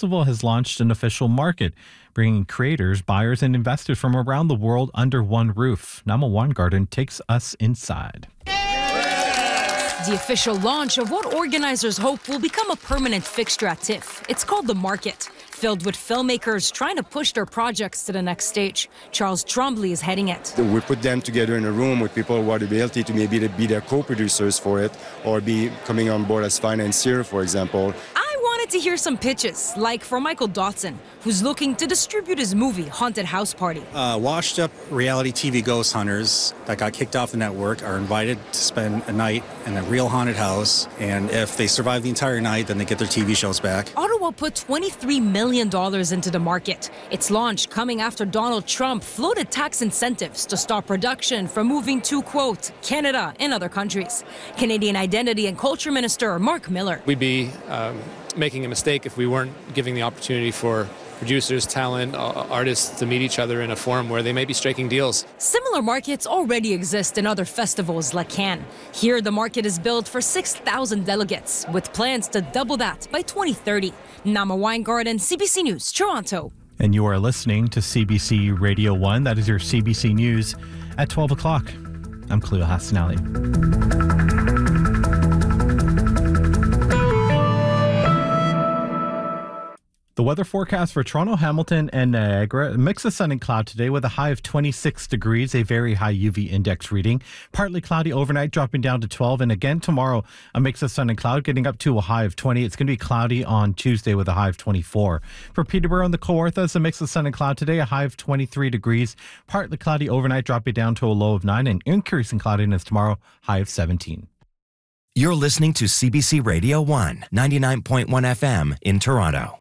festival has launched an official market, bringing creators, buyers, and investors from around the world under one roof. Nama Weingarten takes us inside. The official launch of what organizers hope will become a permanent fixture at TIFF. It's called The Market, filled with filmmakers trying to push their projects to the next stage. Charles Trombley is heading it. We put them together in a room with people who have the ability to maybe be their co-producers for it or be coming on board as financier, for example. I wanted to hear some pitches, like for Michael Dotson, who's looking to distribute his movie, Haunted House Party. Washed-up reality TV ghost hunters that got kicked off the network are invited to spend a night in a real haunted house, and if they survive the entire night, then they get their TV shows back. Ottawa put $23 million into the market. Its launch coming after Donald Trump floated tax incentives to stop production from moving to, quote, Canada and other countries. Canadian Identity and Culture Minister Mark Miller. We'd be making a mistake if we weren't giving the opportunity for producers, talent, artists to meet each other in a forum where they may be striking deals. Similar markets already exist in other festivals like Cannes. Here, the market is built for 6,000 delegates, with plans to double that by 2030. Nama Weingarten, CBC News, Toronto. And you are listening to CBC Radio 1. That is your CBC News at 12 o'clock. I'm Cleo Hassanali. The weather forecast for Toronto, Hamilton, and Niagara, a mix of sun and cloud today with a high of 26 degrees, a very high UV index reading. Partly cloudy overnight, dropping down to 12. And again tomorrow, a mix of sun and cloud, getting up to a high of 20. It's going to be cloudy on Tuesday with a high of 24. For Peterborough and the Kawarthas, a mix of sun and cloud today, a high of 23 degrees. Partly cloudy overnight, dropping down to a low of 9. And increasing cloudiness tomorrow, high of 17. You're listening to CBC Radio 1, 99.1 FM in Toronto.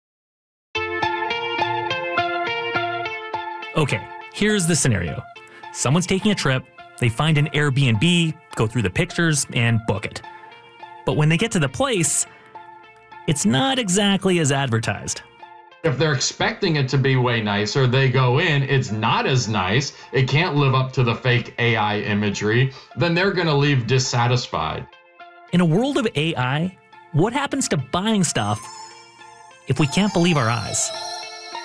Okay, here's the scenario. Someone's taking a trip, they find an Airbnb, go through the pictures, and book it. But when they get to the place, it's not exactly as advertised. If they're expecting it to be way nicer, they go in, it's not as nice, it can't live up to the fake AI imagery, then they're going to leave dissatisfied. In a world of AI, what happens to buying stuff if we can't believe our eyes?